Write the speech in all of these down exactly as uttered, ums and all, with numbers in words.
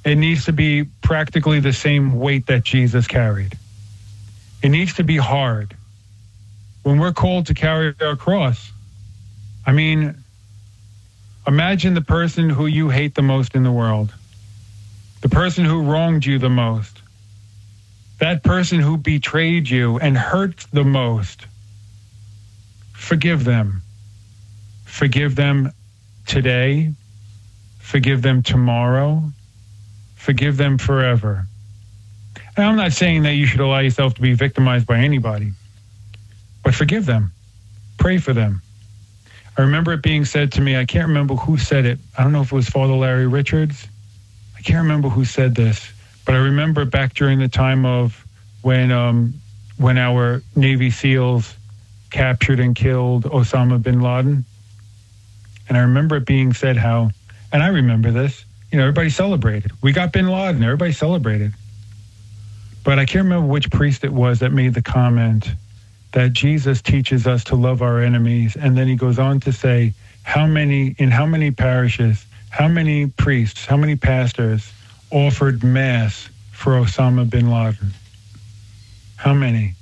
it needs to be practically the same weight that Jesus carried. It needs to be hard. When we're called to carry our cross, I mean, imagine the person who you hate the most in the world, the person who wronged you the most, that person who betrayed you and hurt the most. Forgive them. Forgive them today. Forgive them tomorrow. Forgive them forever. And I'm not saying that you should allow yourself to be victimized by anybody, but forgive them. Pray for them. I remember it being said to me, I can't remember who said it. I don't know if it was Father Larry Richards. I can't remember who said this, but I remember back during the time of when um, when our Navy SEALs captured and killed Osama bin Laden. And I remember it being said how, and I remember this, you know, everybody celebrated. We got bin Laden, everybody celebrated. But I can't remember which priest it was that made the comment that Jesus teaches us to love our enemies. And then he goes on to say, how many, in how many parishes, how many priests, how many pastors offered mass for Osama bin Laden? How many?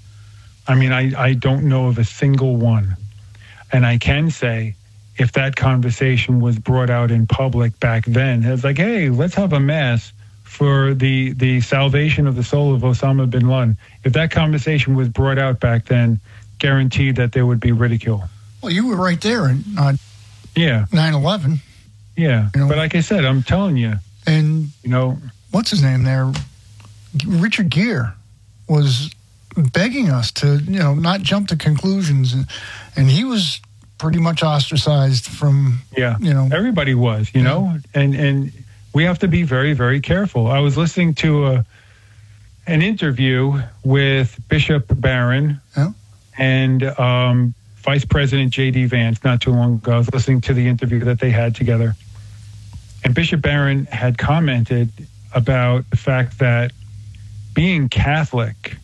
I mean, I, I don't know of a single one. And I can say, if that conversation was brought out in public back then, it's like, hey, let's have a mass for the, the salvation of the soul of Osama bin Laden. If that conversation was brought out back then, guaranteed that there would be ridicule. Well, you were right there in uh, yeah. nine eleven. Yeah, you know, but like I said, I'm telling you. And, you know, what's his name there? Richard Gere was begging us to, you know, not jump to conclusions. And, and he was pretty much ostracized from, yeah, you know. Everybody was, you yeah. know, and, and we have to be very, very careful. I was listening to a, an interview with Bishop Barron yeah. and um, Vice President J D Vance not too long ago. I was listening to the interview that they had together. And Bishop Barron had commented about the fact that being Catholic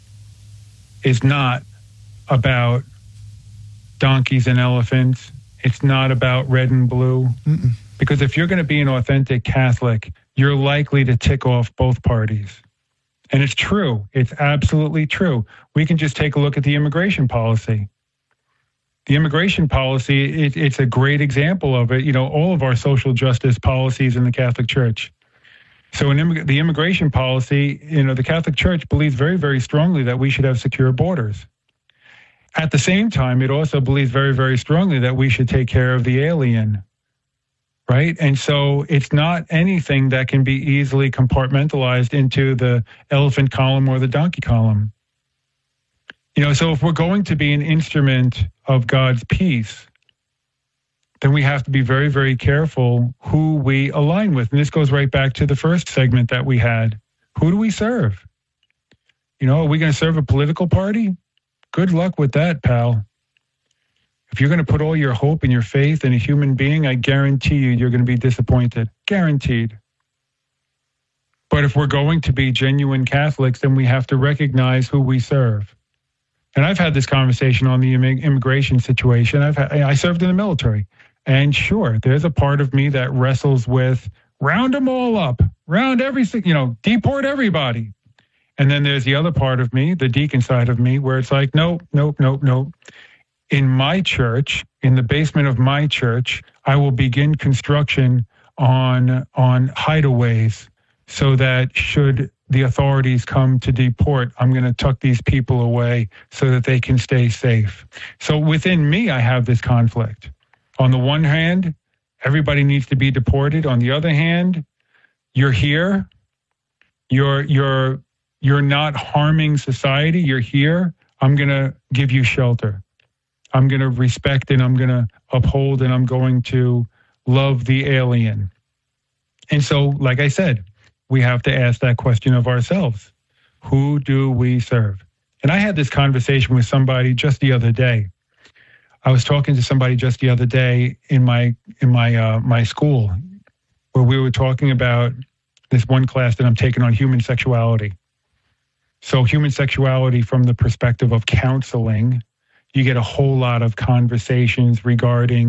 is not about donkeys and elephants. It's not about red and blue. Mm-mm. Because if you're going to be an authentic Catholic, you're likely to tick off both parties. And it's true. It's absolutely true. We can just take a look at the immigration policy. The immigration policy, it, it's a great example of it. You know, all of our social justice policies in the Catholic Church. So in immig- the immigration policy, you know, the Catholic Church believes very, very strongly that we should have secure borders. At the same time, it also believes very, very strongly that we should take care of the alien, right? And so it's not anything that can be easily compartmentalized into the elephant column or the donkey column. You know, so if we're going to be an instrument of God's peace, then we have to be very, very careful who we align with. And this goes right back to the first segment that we had. Who do we serve? You know, are we going to serve a political party? Good luck with that, pal. If you're going to put all your hope and your faith in a human being, I guarantee you, you're going to be disappointed. Guaranteed. But if we're going to be genuine Catholics, then we have to recognize who we serve. And I've had this conversation on the immigration situation. I've had, I served in the military. And sure, there's a part of me that wrestles with round them all up, round every, you know, deport everybody. And then there's the other part of me, the deacon side of me, where it's like, nope, nope, nope, nope. In my church, in the basement of my church, I will begin construction on, on hideaways so that should the authorities come to deport, I'm going to tuck these people away so that they can stay safe. So within me, I have this conflict. On the one hand, everybody needs to be deported. On the other hand, you're here. You're, you're, you're not harming society. You're here. I'm going to give you shelter. I'm going to respect and I'm going to uphold and I'm going to love the alien. And so, like I said, we have to ask that question of ourselves. Who do we serve? And I had this conversation with somebody just the other day. I was talking to somebody just the other day in my in my uh, my school where we were talking about this one class that I'm taking on human sexuality. So human sexuality from the perspective of counseling, you get a whole lot of conversations regarding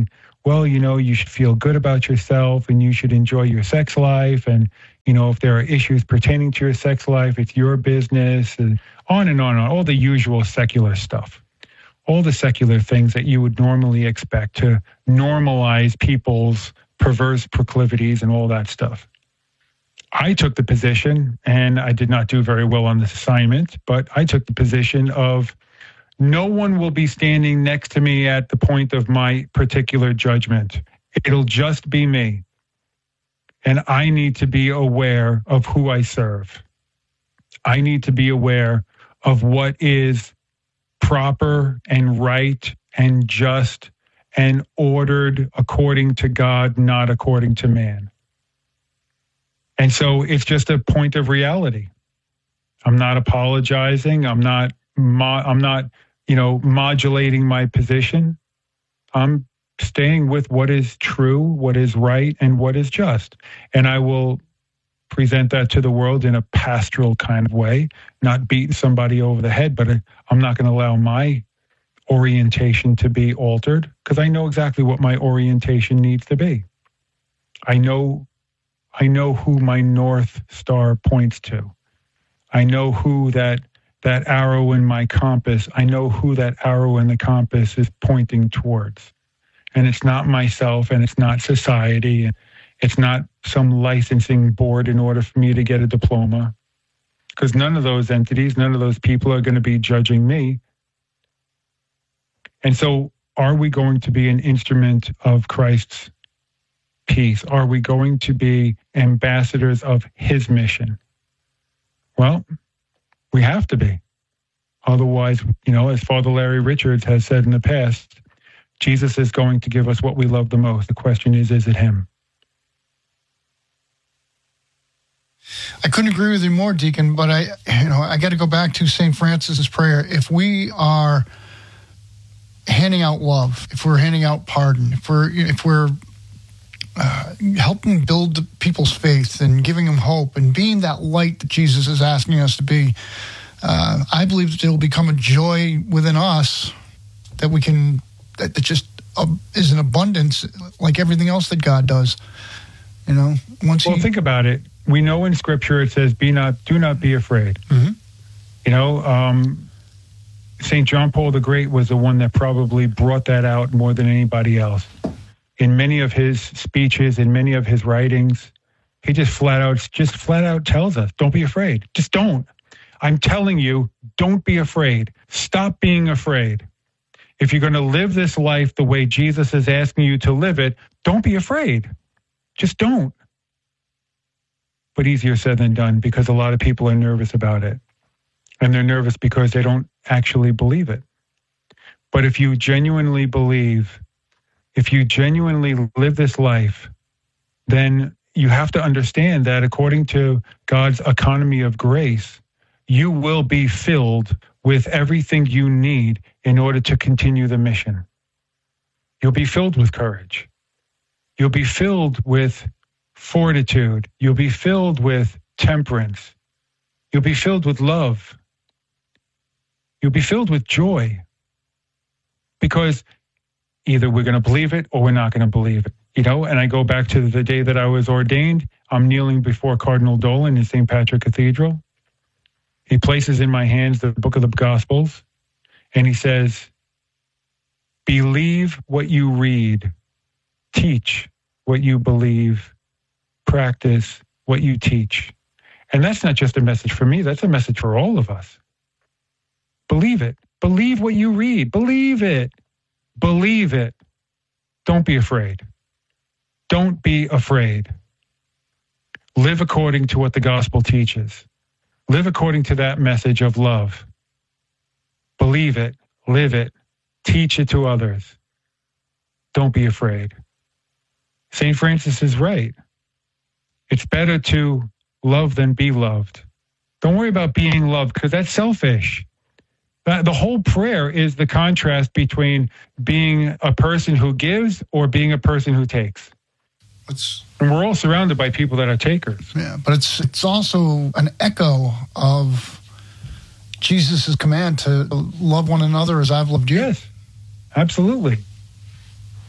well, you know, you should feel good about yourself and you should enjoy your sex life. And, you know, if there are issues pertaining to your sex life, it's your business, and on and on and on, all the usual secular stuff, all the secular things that you would normally expect to normalize people's perverse proclivities and all that stuff. I took the position, and I did not do very well on this assignment, but I took the position of no one will be standing next to me at the point of my particular judgment. It'll just be me. And I need to be aware of who I serve. I need to be aware of what is proper and right and just and ordered according to God, not according to man. And so it's just a point of reality. I'm not apologizing. I'm not, mo- I'm not, you know, modulating my position. I'm staying with what is true, what is right, and what is just. And I will present that to the world in a pastoral kind of way, not beating somebody over the head, but I'm not going to allow my orientation to be altered because I know exactly what my orientation needs to be. I know, I know who my North Star points to. I know who that that arrow in my compass, I know who that arrow in the compass is pointing towards. And it's not myself, and it's not society, and it's not some licensing board in order for me to get a diploma. Because none of those entities, none of those people are going to be judging me. And so are we going to be an instrument of Christ's peace? Are we going to be ambassadors of his mission? Well, we have to be. Otherwise, you know, as Father Larry Richards has said in the past, Jesus is going to give us what we love the most. The question is, is it him? I couldn't agree with you more, Deacon, but I, you know, I got to go back to Saint Francis's prayer. If we are handing out love, if we're handing out pardon, if we're, if we're uh, helping build people's faith and giving them hope and being that light that Jesus is asking us to be, uh, I believe that there will become a joy within us that we can, that, that just uh, is an abundance like everything else that God does. You know, once well, he, think about it. We know in Scripture it says, "Be not, do not be afraid." Mm-hmm. You know, um, Saint John Paul the Great was the one that probably brought that out more than anybody else. In many of his speeches, in many of his writings, he just flat out, just flat out tells us, "Don't be afraid. Just don't. I'm telling you, don't be afraid. Stop being afraid. If you're going to live this life the way Jesus is asking you to live it, don't be afraid. Just don't." But easier said than done, because a lot of people are nervous about it. And they're nervous because they don't actually believe it. But if you genuinely believe, if you genuinely live this life, then you have to understand that according to God's economy of grace, you will be filled with everything you need in order to continue the mission. You'll be filled with courage. You'll be filled with fortitude. You'll be filled with temperance. You'll be filled with love. You'll be filled with joy. Because either we're going to believe it or we're not going to believe it. You know, and I go back to the day that I was ordained. I'm kneeling before Cardinal Dolan in Saint Patrick Cathedral. He places in my hands the book of the Gospels, and he says, "Believe what you read. Teach what you believe. Practice what you teach." And that's not just a message for me. That's a message for all of us. Believe it. Believe what you read. Believe it. Believe it. Don't be afraid. Don't be afraid. Live according to what the gospel teaches. Live according to that message of love. Believe it. Live it. Teach it to others. Don't be afraid. Saint Francis is right. It's better to love than be loved. Don't worry about being loved, because that's selfish. The whole prayer is the contrast between being a person who gives or being a person who takes. It's, and we're all surrounded by people that are takers. Yeah, but it's it's also an echo of Jesus' command to love one another as I've loved you. Yes, absolutely.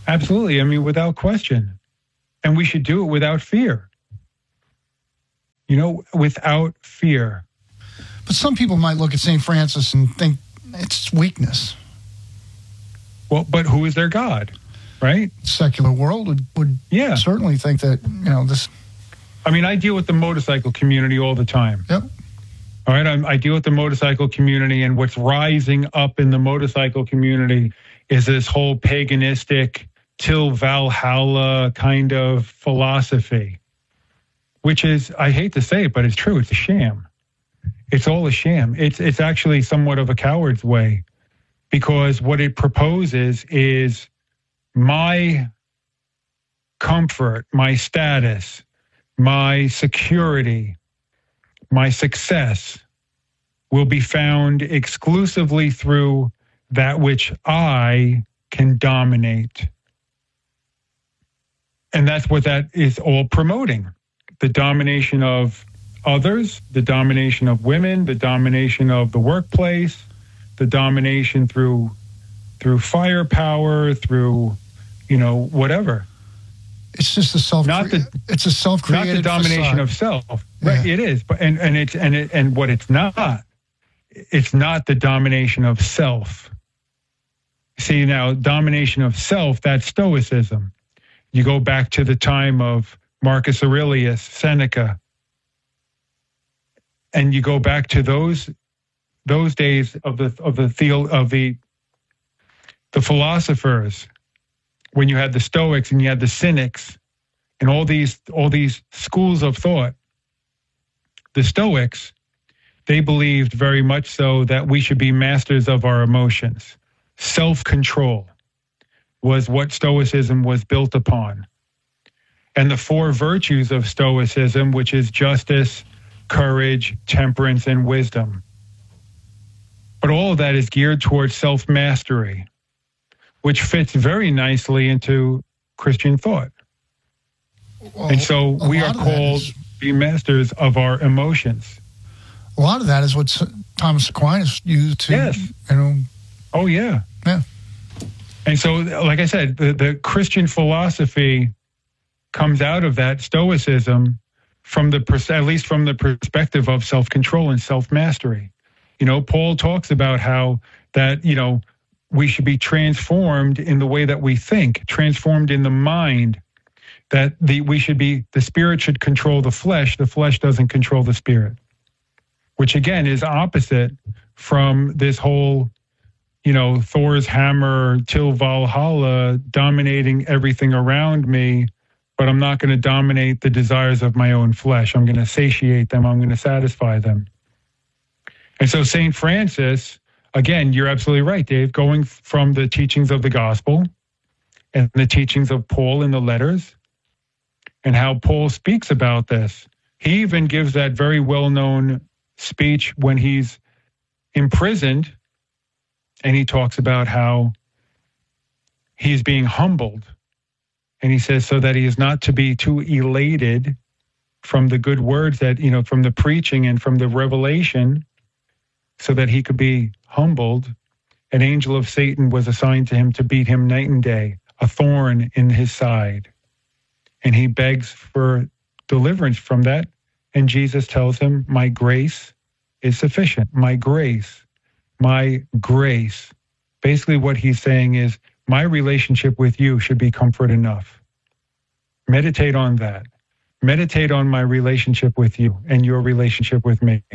Absolutely. I mean, without question. And we should do it without fear. You know, without fear. But some people might look at Saint Francis and think it's weakness. Well, but who is their God, right? Secular world would, would yeah. certainly think that, you know, this... I mean, I deal with the motorcycle community all the time. Yep. All right, I'm, I deal with the motorcycle community, and what's rising up in the motorcycle community is this whole paganistic, till Valhalla kind of philosophy, which is, I hate to say it, but it's true. It's a sham. It's all a sham. It's it's actually somewhat of a coward's way, because what it proposes is my comfort, my status, my security, my success will be found exclusively through that which I can dominate. And that's what that is all promoting. The domination of others, the domination of women, the domination of the workplace, the domination through through firepower, through, you know, whatever. It's just a self. Not the. It's a self-created. Not the domination facade. of self. Right. Yeah. It is, but and and it's and it and what it's not. It's not the domination of self. See, now, domination of self, that's Stoicism. You go back to the time of Marcus Aurelius, Seneca, and you go back to those those days of the of the theo, of the the philosophers, when you had the Stoics and you had the Cynics and all these all these schools of thought. The Stoics, they believed very much so that we should be masters of our emotions. Self-control was what Stoicism was built upon. And the four virtues of Stoicism, which is justice, courage, temperance, and wisdom. But all of that is geared towards self-mastery, which fits very nicely into Christian thought. Well, and so we are called is, to be masters of our emotions. A lot of that is what Thomas Aquinas used to, yes. you know. Oh, yeah. Yeah. And so, like I said, the, the Christian philosophy comes out of that Stoicism from the, at least from the perspective of self-control and self-mastery. You know, Paul talks about how that, you know, we should be transformed in the way that we think, transformed in the mind, that the we should be, the spirit should control the flesh, the flesh doesn't control the spirit, which again is opposite from this whole, you know, Thor's hammer, till Valhalla, dominating everything around me, but I'm not going to dominate the desires of my own flesh. I'm going to satiate them. I'm going to satisfy them. And so Saint Francis, again, you're absolutely right, Dave, going from the teachings of the gospel and the teachings of Paul in the letters and how Paul speaks about this. He even gives that very well-known speech when he's imprisoned, and he talks about how he's being humbled. And he says, so that he is not to be too elated from the good words that, you know, from the preaching and from the revelation, so that he could be humbled. An angel of Satan was assigned to him to beat him night and day, a thorn in his side. And he begs for deliverance from that. And Jesus tells him, my grace is sufficient. My grace, my grace. Basically what he's saying is, my relationship with you should be comfort enough. Meditate on that. Meditate on my relationship with you and your relationship with me.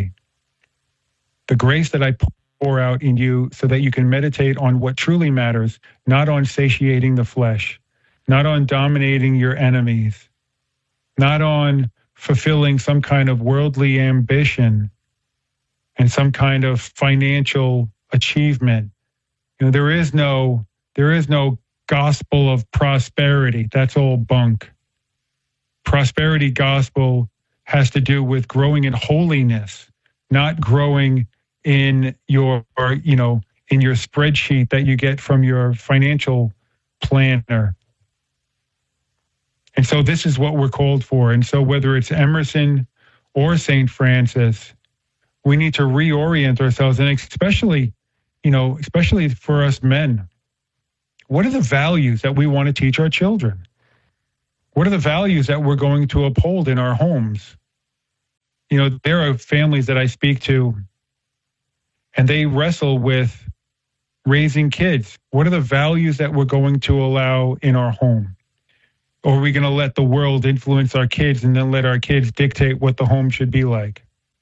The grace that I pour out in you so that you can meditate on what truly matters, not on satiating the flesh, not on dominating your enemies, not on fulfilling some kind of worldly ambition and some kind of financial achievement. You know, there is no, there is no gospel of prosperity. That's all bunk. Prosperity gospel has to do with growing in holiness, not growing in your, you know, in your spreadsheet that you get from your financial planner. And so this is what we're called for. And so whether it's Emerson or Saint Francis, we need to reorient ourselves, and especially, you know, especially for us men, What are the values that we want to teach our children? What are the values that we're going to uphold in our homes? You know, there are families that I speak to, and they wrestle with raising kids. What are the values that we're going to allow in our home? Or are we going to let the world influence our kids and then let our kids dictate what the home should be like?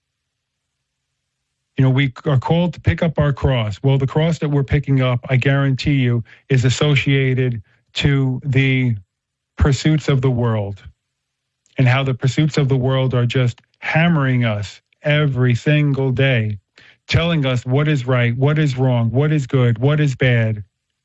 You know, we are called to pick up our cross. Well, the cross that we're picking up, I guarantee you, is associated to the pursuits of the world and how the pursuits of the world are just hammering us every single day, telling us what is right, what is wrong, what is good, what is bad.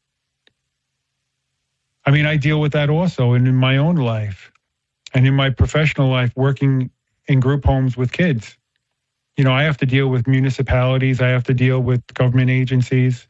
I mean, I deal with that also and in my own life and in my professional life, working in group homes with kids. You know, I have to deal with municipalities. I have to deal with government agencies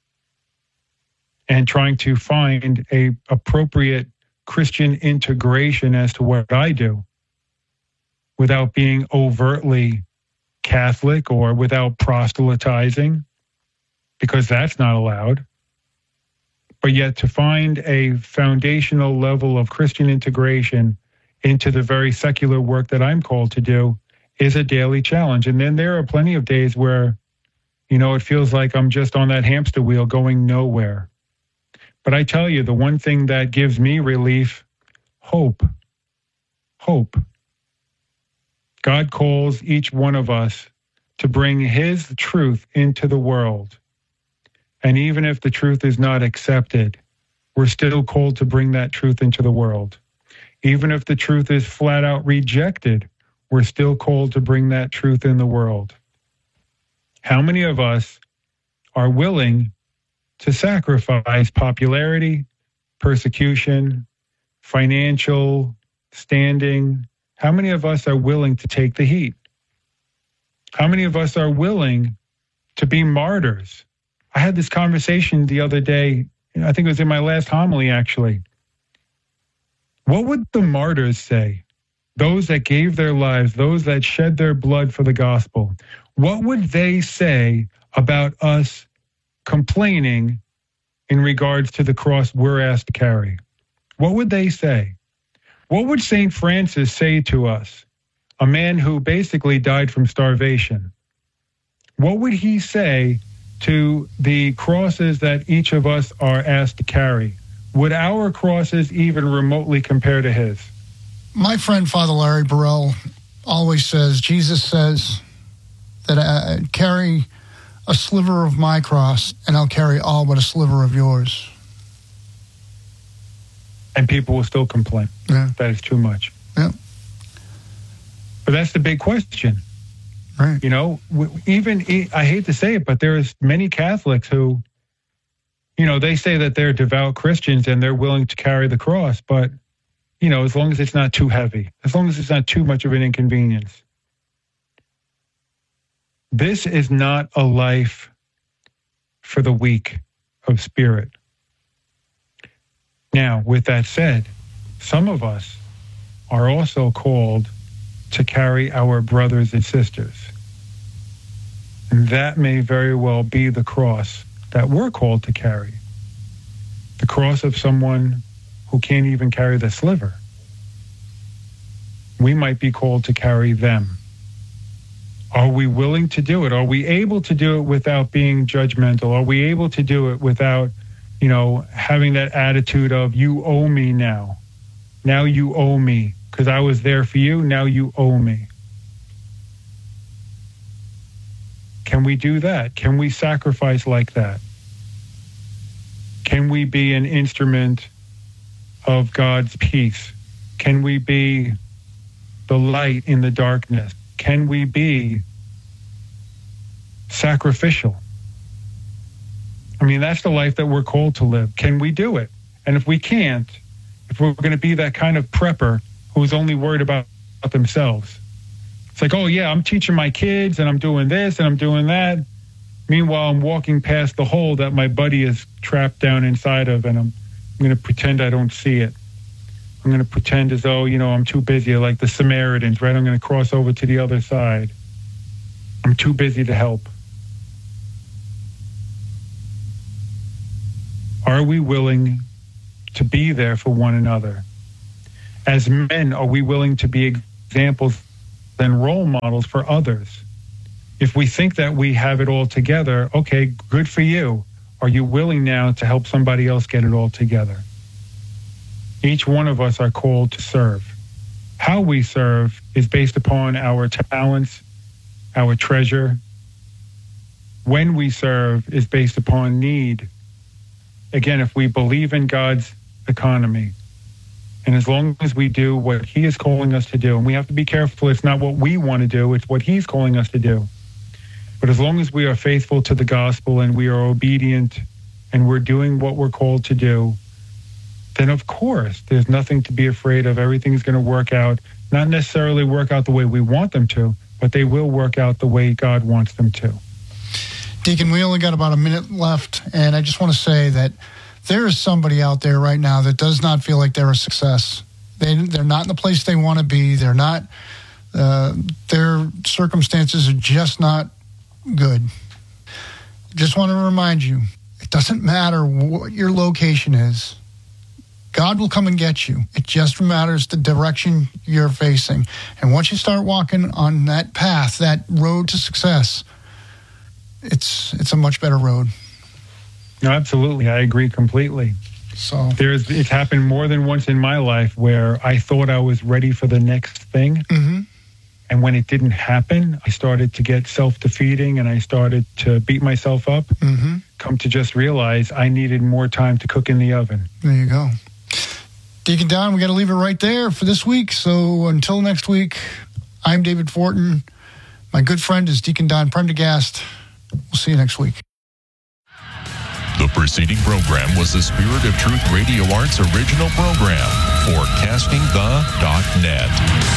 and trying to find a appropriate Christian integration as to what I do without being overtly Catholic or without proselytizing, because that's not allowed. But yet to find a foundational level of Christian integration into the very secular work that I'm called to do is a daily challenge. And then there are plenty of days where, you know, it feels like I'm just on that hamster wheel going nowhere. But I tell you, the one thing that gives me relief, hope. Hope. God calls each one of us to bring his truth into the world. And even if the truth is not accepted, we're still called to bring that truth into the world. Even if the truth is flat out rejected, we're still called to bring that truth in the world. How many of us are willing to sacrifice popularity, persecution, financial standing? How many of us are willing to take the heat? How many of us are willing to be martyrs? I had this conversation the other day, I think it was in my last homily actually. What would the martyrs say? Those that gave their lives, those that shed their blood for the gospel, what would they say about us complaining in regards to the cross we're asked to carry? What would they say? What would Saint Francis say to us, a man who basically died from starvation? What would he say to the crosses that each of us are asked to carry? Would our crosses even remotely compare to his? My friend, Father Larry Burrell, always says, Jesus says that I carry a sliver of my cross and I'll carry all but a sliver of yours. And people will still complain. Yeah. That is too much. Yeah. But that's the big question. Right. You know, even, I hate to say it, but there's many Catholics who, you know, they say that they're devout Christians and they're willing to carry the cross, but, you know, as long as it's not too heavy, as long as it's not too much of an inconvenience. This is not a life for the weak of spirit. Now, with that said, some of us are also called to carry our brothers and sisters. And that may very well be the cross that we're called to carry. The cross of someone who can't even carry the sliver. We might be called to carry them. Are we willing to do it? Are we able to do it without being judgmental? Are we able to do it without, you know, having that attitude of, you owe me now. Now you owe me. Because I was there for you, now you owe me. Can we do that? Can we sacrifice like that? Can we be an instrument of God's peace? Can we be the light in the darkness? Can we be sacrificial? I mean, that's the life that we're called to live. Can we do it? And if we can't, if we're going to be that kind of prepper who's only worried about themselves, it's like, oh yeah, I'm teaching my kids and I'm doing this and I'm doing that. Meanwhile, I'm walking past the hole that my buddy is trapped down inside of, and I'm, I'm going to pretend I don't see it. I'm going to pretend as though, you know, I'm too busy, like the Samaritans, right? I'm going to cross over to the other side. I'm too busy to help. Are we willing to be there for one another? As men, are we willing to be examples and role models for others? If we think that we have it all together, okay, good for you. Are you willing now to help somebody else get it all together? Each one of us are called to serve. How we serve is based upon our talents, our treasure. When we serve is based upon need. Again, if we believe in God's economy, and as long as we do what he is calling us to do, and we have to be careful, it's not what we want to do, it's what he's calling us to do. But as long as we are faithful to the gospel and we are obedient and we're doing what we're called to do, then of course there's nothing to be afraid of. Everything's going to work out, not necessarily work out the way we want them to, but they will work out the way God wants them to. Deacon, we only got about a minute left, and I just want to say that there is somebody out there right now that does not feel like they're a success. They, they're not in the place they want to be. They're not, uh, their circumstances are just not good. Just want to remind you, it doesn't matter what your location is. God will come and get you. It just matters the direction you're facing. And once you start walking on that path, that road to success, it's it's a much better road. No, absolutely. I agree completely. So there's it's happened more than once in my life where I thought I was ready for the next thing. Mm-hmm. And when it didn't happen, I started to get self-defeating and I started to beat myself up. Mm-hmm. Come to just realize I needed more time to cook in the oven. There you go. Deacon Don, we got to leave it right there for this week. So until next week, I'm David Fortin. My good friend is Deacon Don Prendergast. We'll see you next week. The preceding program was the Spirit of Truth Radio Arts original program for casting the dot net.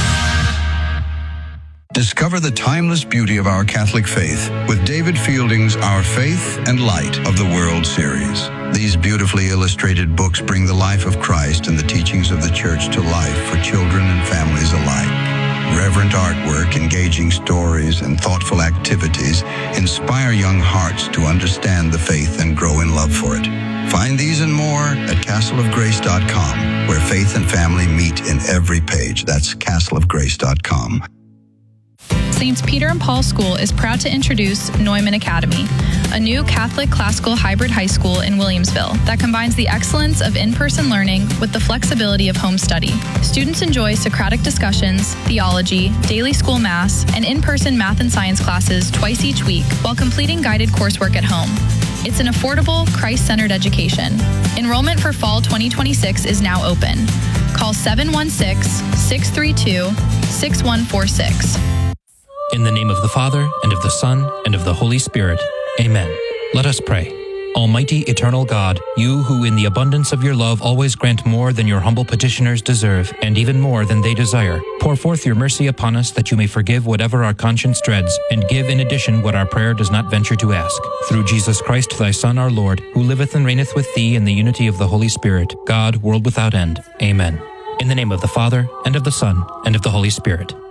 Discover the timeless beauty of our Catholic faith with David Fielding's Our Faith and Light of the World series. These beautifully illustrated books bring the life of Christ and the teachings of the Church to life for children and families alike. Reverent artwork, engaging stories, and thoughtful activities inspire young hearts to understand the faith and grow in love for it. Find these and more at castle of grace dot com, where faith and family meet in every page. That's castle of grace dot com. Saints Peter and Paul School is proud to introduce Neumann Academy, a new Catholic classical hybrid high school in Williamsville that combines the excellence of in-person learning with the flexibility of home study. Students enjoy Socratic discussions, theology, daily school mass, and in-person math and science classes twice each week while completing guided coursework at home. It's an affordable, Christ-centered education. Enrollment for fall twenty twenty-six is now open. Call seven one six, six three two, six one four six. In the name of the Father, and of the Son, and of the Holy Spirit. Amen. Let us pray. Almighty, eternal God, you who in the abundance of your love always grant more than your humble petitioners deserve, and even more than they desire, pour forth your mercy upon us that you may forgive whatever our conscience dreads, and give in addition what our prayer does not venture to ask. Through Jesus Christ, thy Son, our Lord, who liveth and reigneth with thee in the unity of the Holy Spirit, God, world without end. Amen. In the name of the Father, and of the Son, and of the Holy Spirit.